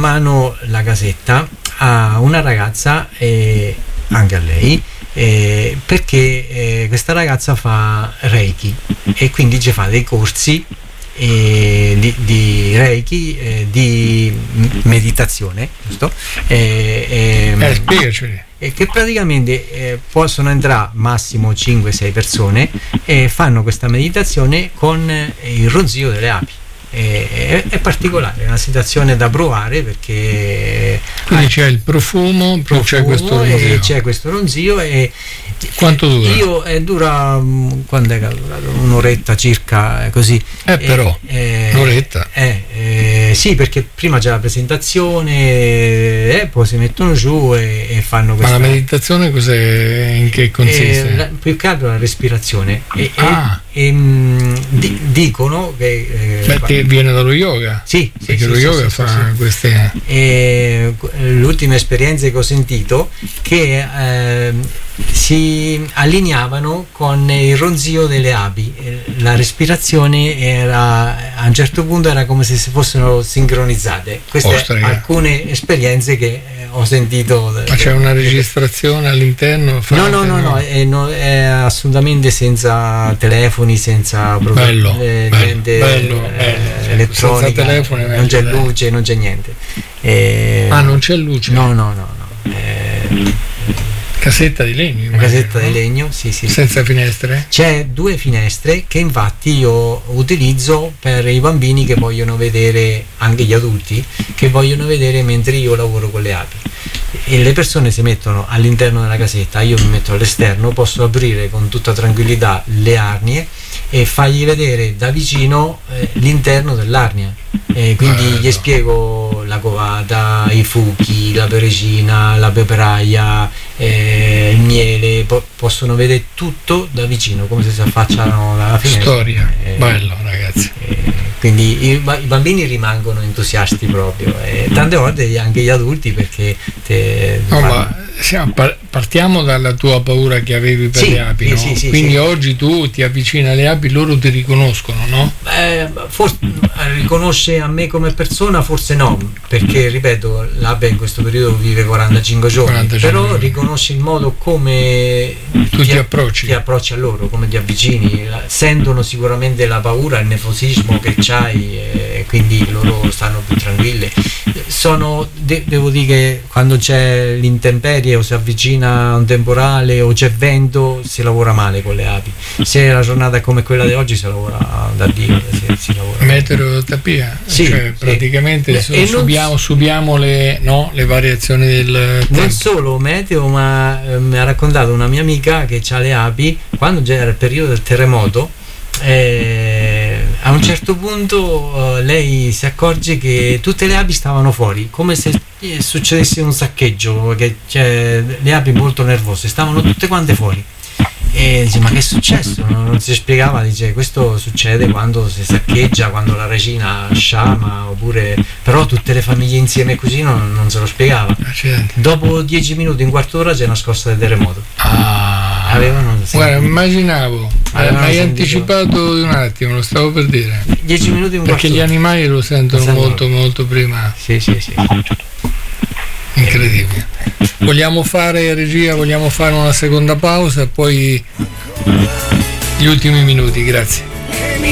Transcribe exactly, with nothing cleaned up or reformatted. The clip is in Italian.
mano la casetta a una ragazza e anche a lei, eh, perché eh, questa ragazza fa Reiki e quindi ci fa dei corsi eh, di, di Reiki, eh, di meditazione, giusto? Eh, eh, spiegaceli. E che praticamente eh, possono entrare massimo cinque sei persone e fanno questa meditazione con eh, il ronzio delle api. È, è particolare, è una situazione da provare, perché quindi c'è il profumo, più profumo c'è questo ronzio. E c'è questo ronzio e quanto dura? Io eh, dura quando è durato? Un'oretta circa, così. Eh però eh, un'oretta. Eh, eh, sì, perché prima c'è la presentazione e eh, poi si mettono giù e, e fanno questa. Ma la meditazione cos'è, in che consiste? Eh, la, più che altro la respirazione. E, ah. e, e mh, di, dicono che eh, Beh, te viene dallo yoga? Sì, perché sì, lo sì, yoga sì, fa sì, sì. queste. E l'ultima esperienza che ho sentito che eh, si allineavano con il ronzio delle api, la respirazione era a un certo punto era come se si fossero sincronizzate. Queste Ostra, alcune esperienze che ho sentito. Ma c'è una registrazione all'interno? No, no, no, no, è, no, è assolutamente senza telefoni, senza bello, eh, bello, niente, bello, eh, bello. elettronica, senza telefoni, non c'è bello. luce, non c'è niente. Eh, ah, non c'è luce? No, no, no, no. Eh, casetta di legno? Una casetta di legno, sì, sì. Senza finestre? C'è due finestre che infatti io utilizzo per i bambini che vogliono vedere, anche gli adulti, che vogliono vedere mentre io lavoro con le api. E le persone si mettono all'interno della casetta, io mi metto all'esterno, posso aprire con tutta tranquillità le arnie e fargli vedere da vicino eh, l'interno dell'arnia. E quindi Bello. gli spiego la covata, i fuchi, la perecina, la peperaia, eh, il miele, po- possono vedere tutto da vicino, come se si affacciano dalla finestra. Storia, eh, bello ragazzi. Eh, quindi i, i bambini rimangono entusiasti proprio, e tante volte anche gli adulti, perché te, no, ma siamo, partiamo dalla tua paura che avevi per sì, le api, sì, no? sì, sì, quindi sì. Oggi tu ti avvicini alle api, loro ti riconoscono, no? Eh, forse riconosce a me come persona, forse no, perché ripeto, l'ape in questo periodo vive quarantacinque giorni, quarantacinque però giorni. riconosce il modo come tu ti, ti approcci ti approcci a loro, come ti avvicini, sentono sicuramente la paura, il nervosismo che c'hai, e quindi loro stanno più tranquille. Sono, de- devo dire che quando c'è l'intemperie o si avvicina un temporale o c'è vento, si lavora male con le api. Se la giornata è come quella di oggi, si lavora da Dio, si, si lavora meteorotapia, sì, cioè sì. praticamente E su, non subiamo, subiamo le, no, le variazioni del tempo. Non solo meteo, ma eh, mi ha raccontato una mia amica che ha le api, quando c'era il periodo del terremoto, eh, a un certo punto eh, lei si accorge che tutte le api stavano fuori, come se succedesse un saccheggio, che cioè, le api molto nervose stavano tutte quante fuori. E dice, ma che è successo? Non, non si spiegava, dice, questo succede quando si saccheggia, quando la regina sciama, oppure, però tutte le famiglie insieme così non, non se lo spiegava. Accidenti. Dopo dieci minuti, un quarto d'ora c'è una scossa del terremoto. Ah, avevano guarda, immaginavo, mi hai sentito. anticipato di un attimo, lo stavo per dire. dieci minuti, un quarto perché gli animali lo sentono Sentono. molto molto prima. Sì, sì, sì. Incredibile. Vogliamo fare, regia, vogliamo fare una seconda pausa e poi gli ultimi minuti, grazie.